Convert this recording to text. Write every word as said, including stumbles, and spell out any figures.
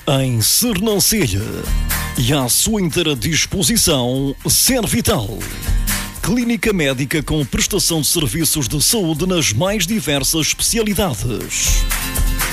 em Sernancelha e à sua inteira disposição, Servital. Clínica médica com prestação de serviços de saúde nas mais diversas especialidades.